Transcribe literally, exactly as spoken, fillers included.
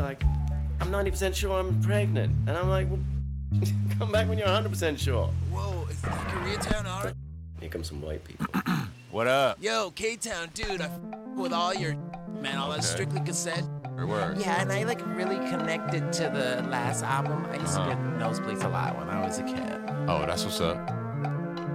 like, I'm ninety percent sure I'm pregnant. And I'm like, well, come back when you're one hundred percent sure. Whoa, is that Koreatown, alright? Here come some white people. What up? Yo, K-Town, dude, I f- with all your, man, all that Okay. Strictly cassette. Or word? Yeah, and I like really connected to the last album. I used Uh-huh. to get nosebleeds a lot when I was a kid. Oh, that's what's up.